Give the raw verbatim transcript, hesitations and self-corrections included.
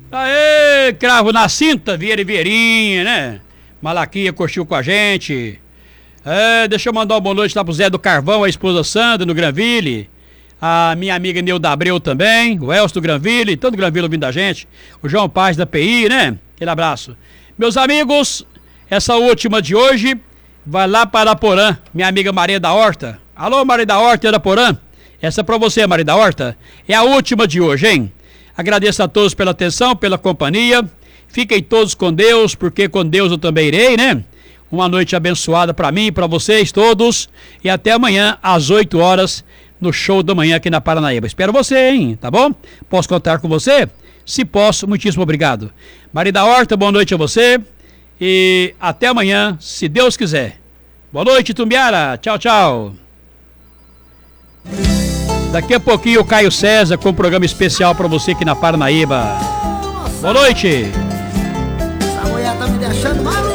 Aê, cravo na cinta, Vieira e Vieirinha, né? Malaquia curtiu com a gente. É, deixa eu mandar uma boa noite lá pro Zé do Carvão, a esposa Sandra, no Granville. A minha amiga Neuda Abreu também, o Elcio do Granville, todo Granville ouvindo a gente. O João Paz da P I, né? Aquele abraço. Meus amigos, essa última de hoje vai lá para Araporã, minha amiga Maria da Horta. Alô, Maria da Horta e Araporã. Essa é pra você, Maria da Horta. É a última de hoje, hein? Agradeço a todos pela atenção, pela companhia. Fiquem todos com Deus, porque com Deus eu também irei, né? Uma noite abençoada para mim e para vocês todos. E até amanhã, às oito horas, no show da manhã aqui na Paranaíba. Espero você, hein? Tá bom? Posso contar com você? Se posso, muitíssimo obrigado. Maria da Horta, boa noite a você. E até amanhã, se Deus quiser. Boa noite, Tumbiara. Tchau, tchau. Daqui a pouquinho o Caio César com um programa especial para você aqui na Paranaíba. Boa noite. Essa mulher tá me deixando maluco.